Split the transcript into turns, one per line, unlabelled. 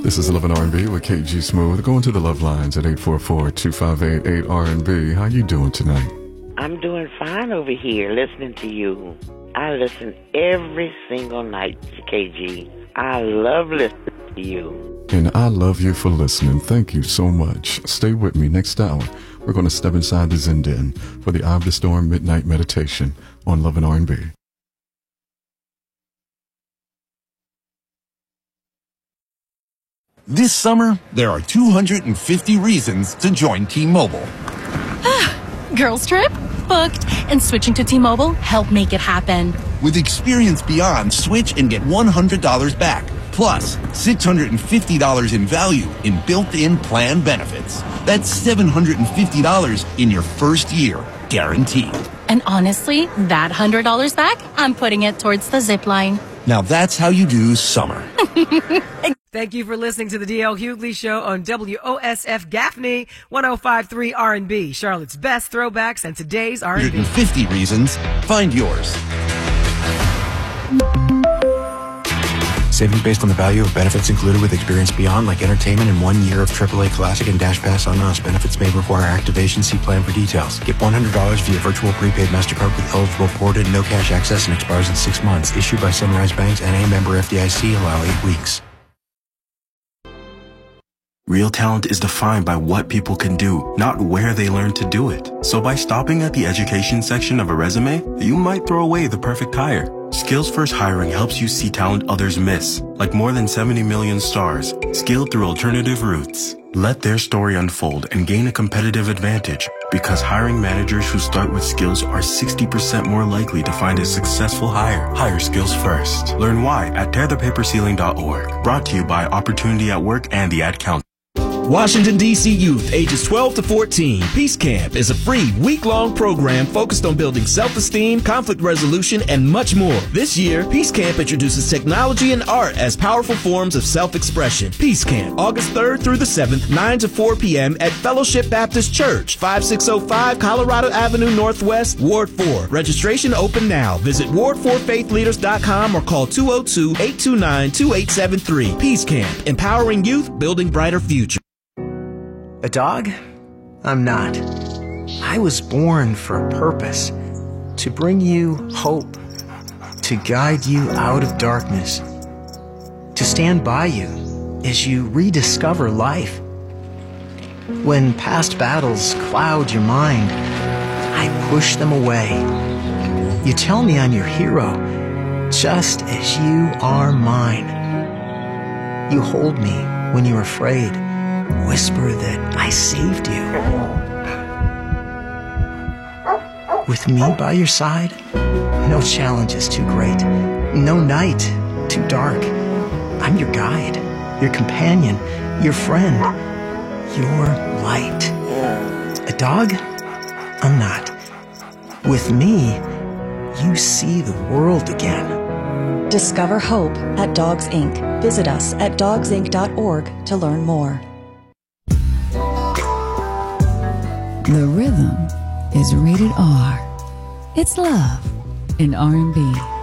This is Love and R&B with KG Smooth. Going to the love lines at 844-258-8RB. How you doing tonight?
I'm doing fine over here listening to you. I listen every single night to KG. I love listening to you.
And I love you for listening. Thank you so much. Stay with me. Next hour, we're going to step inside the Zen Den for the Eye of the Storm Midnight Meditation on Love and R&B.
This summer, there are 250 reasons to join T-Mobile.
Girls trip? Booked. And switching to T-Mobile helped make it happen.
With Experience Beyond, switch and get $100 back. Plus, $650 in value in built-in plan benefits. That's $750 in your first year, guaranteed.
And honestly, that $100 back, I'm putting it towards the zip line.
Now that's how you do summer.
Thank you for listening to the D.L. Hughley Show on WOSF Gaffney 105.3 R&B, Charlotte's best throwbacks and today's R&B.
150 reasons. Find yours.
Savings based on the value of benefits included with Experience Beyond, like entertainment and 1 year of AAA Classic and Dash Pass on us. Benefits may require activation. See plan for details. Get $100 via virtual prepaid MasterCard with eligible ported, no cash access, and expires in 6 months. Issued by Sunrise Banks, N.A. member FDIC. Allow 8 weeks.
Real talent is defined by what people can do, not where they learn to do it. So by stopping at the education section of a resume, you might throw away the perfect hire. Skills First Hiring helps you see talent others miss, like more than 70 million stars, skilled through alternative routes. Let their story unfold and gain a competitive advantage, because hiring managers who start with skills are 60% more likely to find a successful hire. Hire skills first. Learn why at tearthepaperceiling.org. Brought to you by Opportunity at Work and the Ad Council.
Washington, D.C. youth ages 12 to 14. Peace Camp is a free week-long program focused on building self-esteem, conflict resolution, and much more. This year, Peace Camp introduces technology and art as powerful forms of self-expression. Peace Camp, August 3rd through the 7th, 9 to 4 p.m. at Fellowship Baptist Church, 5605 Colorado Avenue Northwest, Ward 4. Registration open now. Visit ward4faithleaders.com or call 202-829-2873. Peace Camp, empowering youth, building brighter future.
A dog? I'm not. I was born for a purpose. To bring you hope. To guide you out of darkness. To stand by you as you rediscover life. When past battles cloud your mind, I push them away. You tell me I'm your hero, just as you are mine. You hold me when you're afraid. Whisper that I saved you. With me by your side, no challenge is too great, no night too dark. I'm your guide, your companion, your friend, your light. A dog? I'm not. With me, you see the world again.
Discover hope at Dogs Inc. Visit us at dogsinc.org to learn more.
The rhythm is rated R. It's love in R&B.